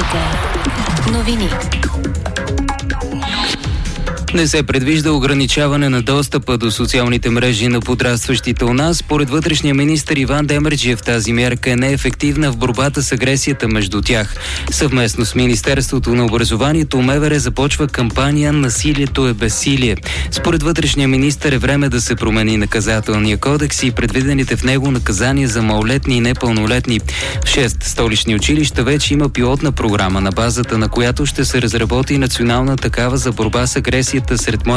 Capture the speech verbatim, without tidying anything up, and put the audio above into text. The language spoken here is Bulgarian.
новини. Не се предвижда ограничаване на достъпа до социалните мрежи на подрастващите у нас. Според вътрешния министър Иван Демерджиев, тази мярка е неефективна в борбата с агресията между тях. Съвместно с Министерството на образованието МВР започва кампания "Насилието е безсилие". Според вътрешния министър е време да се промени наказателния кодекс и предвидените в него наказания за малолетни и непълнолетни. В шест столични училища вече има пилотна програма, на базата на която ще се разработи национална такава за борба с агресията сред младите